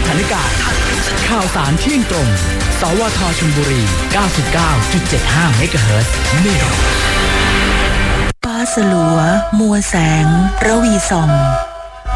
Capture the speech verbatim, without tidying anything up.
ถานการณ์ข่าวสารเที่ยงตรงสวทชลบุรี เก้าสิบเก้าจุดเจ็ดห้า เมกะเฮิรตซ์เมกะป้าสลัวมัวแสงระวีส่อง